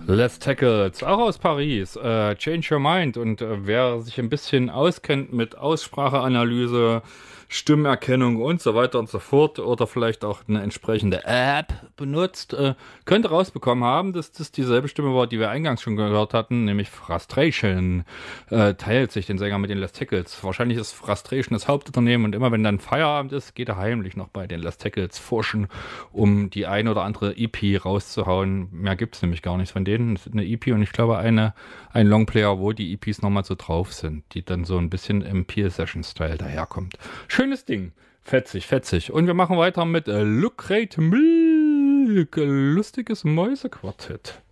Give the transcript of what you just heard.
Les Tackles, auch aus Paris. Change Your Mind. Und wer sich ein bisschen auskennt mit Ausspracheanalyse, Stimmerkennung und so weiter und so fort oder vielleicht auch eine entsprechende App benutzt, könnte rausbekommen haben, dass das dieselbe Stimme war, die wir eingangs schon gehört hatten, nämlich Frustration. Teilt sich den Sänger mit den Les Tackles. Wahrscheinlich ist Frustration das Hauptunternehmen und immer wenn dann Feierabend ist, geht er heimlich noch bei den Les Tackles forschen, um die ein oder andere EP rauszuhauen. Mehr gibt es nämlich gar nicht von denen. Es ist eine EP und ich glaube ein Longplayer, wo die EPs nochmal so drauf sind, die dann so ein bisschen im Peel-Session-Style daherkommt. Schönes Ding. Fetzig, fetzig. Und wir machen weiter mit Lucrate Milk. Lustiges Mäusequartett.